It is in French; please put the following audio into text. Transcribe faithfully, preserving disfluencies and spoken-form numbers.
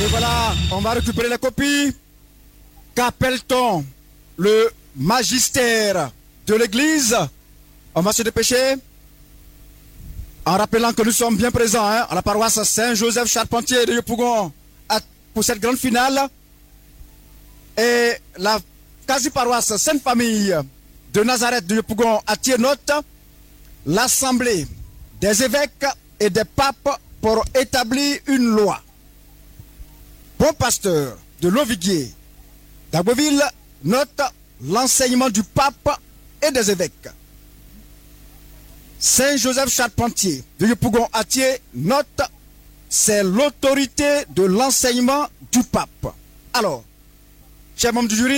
Et voilà, on va récupérer la copie. Qu'appelle-t-on le magistère de l'église? On va se dépêcher. En rappelant que nous sommes bien présents hein, à la paroisse Saint-Joseph Charpentier de Yopougon pour cette grande finale. Et la quasi-paroisse Sainte-Famille de Nazareth de Yopougon attire note l'assemblée des évêques et des papes pour établir une loi. Bon pasteur de Loviguier d'Agboville note l'enseignement du pape et des évêques. Saint-Joseph Charpentier de Yopougon-Atier note c'est l'autorité de l'enseignement du pape. Alors, chers membres du jury,